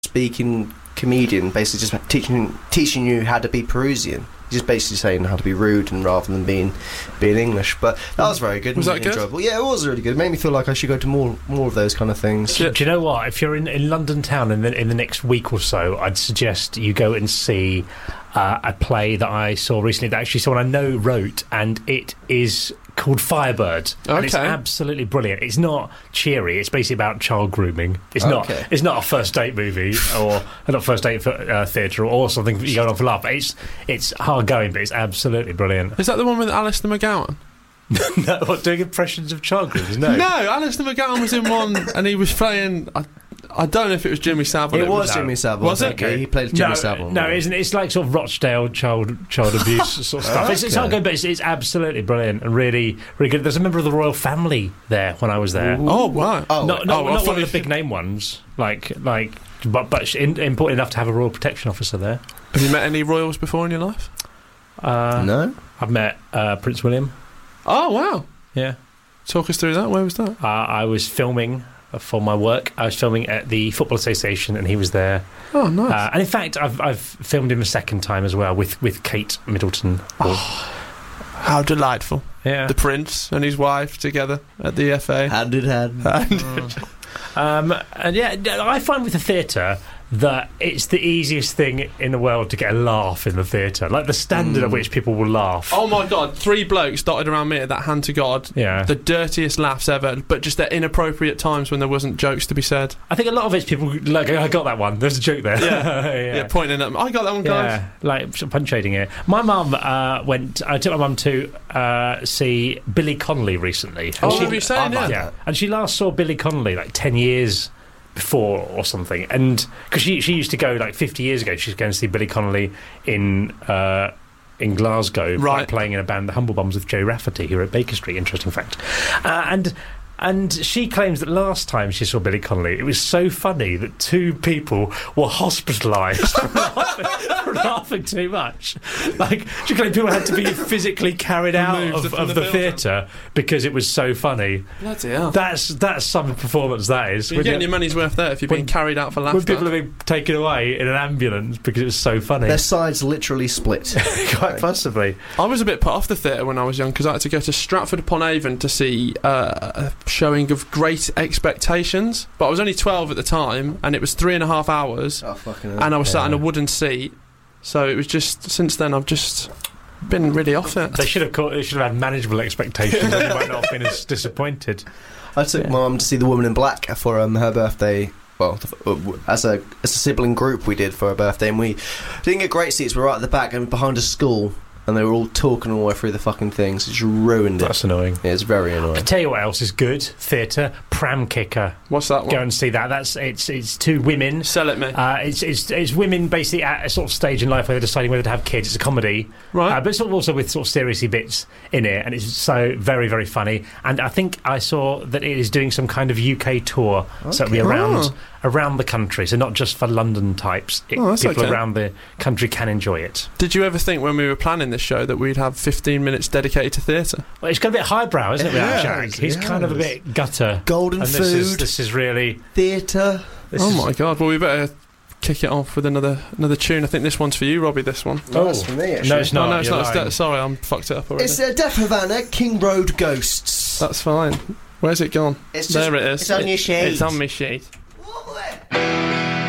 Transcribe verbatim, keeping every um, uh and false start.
speaking comedian, basically just teaching teaching you how to be Perusian. Just basically saying how to be rude and rather than being being English. But that was very good. Was and that good? enjoyable. Yeah, it was really good. It made me feel like I should go to more more of those kind of things. Do, do you know what? If you're in, in London town in the, in the next week or so, I'd suggest you go and see uh, a play that I saw recently that actually someone I know wrote, and it is called Firebird. Okay. And it's absolutely brilliant. It's not cheery. It's basically about child grooming. It's not. Okay. It's not a first date movie or not first date uh, theatre or something you go on for laugh. It's it's hard going, but it's absolutely brilliant. Is that the one with Alistair McGowan? No, what, doing impressions of child groomers? No, No, Alistair McGowan was in one, and he was playing. I, I don't know if it was Jimmy Savile. It was no. Jimmy Savile. Was it? Okay. He played Jimmy no, Savile. No, isn't it? It's like sort of Rochdale child child abuse sort of stuff. It's, it's Okay. not good, but it's, it's absolutely brilliant and really, really good. There's a member of the royal family there when I was there. Oh, right. Oh, not not, oh, I not thought one of you- the big name ones, like like, but but in, important enough to have a royal protection officer there. Have you met any royals before in your life? Uh, no. I've met uh, Prince William. Oh, wow. Yeah, Talk us through that. Where was that? uh, I was filming for my work. I was filming at the Football Association, and he was there. Oh, nice. Uh, and in fact, I've I've filmed him a second time as well with with Kate Middleton. How delightful. Yeah. The Prince and his wife together at the F A. Hand in hand. Um, and yeah, I find with the theatre that it's the easiest thing in the world to get a laugh in the theatre. Like the standard at which people will laugh. Oh my God, three blokes dotted around me at that Hand to God. Yeah. The dirtiest laughs ever, but just at inappropriate times when there wasn't jokes to be said. I think a lot of it's people like, I got that one. There's a joke there. Yeah. yeah. Yeah, pointing at them. I got that one, guys. Yeah, like sort of punctuating it. My mum uh, went. I took my mum to uh, see Billy Connolly recently. And Oh, she, have you saying I that? like yeah, and she last saw Billy Connolly like ten years before or something, and because she she used to go like fifty years ago, she was going to see Billy Connolly in uh, in Glasgow, Right. like, playing in a band, the Humble Bums, with Joe Rafferty, who were at Baker Street. Interesting fact, uh, and. And she claims that last time she saw Billy Connolly, it was so funny that two people were hospitalised for, laughing, for laughing too much. Like, she claimed people had to be physically carried out Removed of, from of the the, building. theatre because it was so funny. Bloody hell. That's that's some performance, that is. You're When getting you- your money's worth there if you're being when- carried out for when laughter. people are being taken away in an ambulance because it was so funny. Their sides literally split. Quite possibly. I was a bit put off the theatre when I was young because I had to go to Stratford-upon-Avon to see uh, a showing of Great Expectations, but I was only twelve at the time, and it was three and a half hours, Oh, fucking hell. and I was sat in a Yeah. wooden seat, so it was just, since then I've just been really off it. They should have caught, they should have had manageable expectations and they might not have been as disappointed. I took Yeah. my mum to see The Woman in Black for um, her birthday. Well, uh, as a as a sibling group, we did for her birthday, and we didn't get great seats. We were right at the back and behind a school, and they were all talking all the way through the fucking things. It just ruined it. That's annoying. Yeah, it's very I annoying. tell you what else is good. Theatre. Pram Kicker. What's that one? Go and see that. That's it's it's two women. Sell it me. Uh, it's, it's it's women basically at a sort of stage in life where they're deciding whether to have kids. It's a comedy, Right. uh, but it's sort of also with sort of seriously bits in it, and it's so very very funny. And I think I saw that it is doing some kind of U K tour, so it'll be Okay. around Oh. around the country. So not just for London types. It, Oh, that's people okay. around the country can enjoy it. Did you ever think when we were planning this show that we'd have fifteen minutes dedicated to theatre? Well, it's got a bit highbrow, isn't it, It without has, Jack? He's it kind of a has. bit gutter. Golden and food, this is this is really. theatre. This Oh is, my God, well we better kick it off with another another tune. I think this one's for you, Robbie, this one. Oh, Oh. that's for me, actually. No, it's not. no, no, it's you're not. It's lying. de- sorry, I'm fucked it up already. It's uh, Def Havana, King Road Ghosts. That's fine. Where's it gone? It's just, There it is. It's on your sheet. It's on my sheet. Lovely.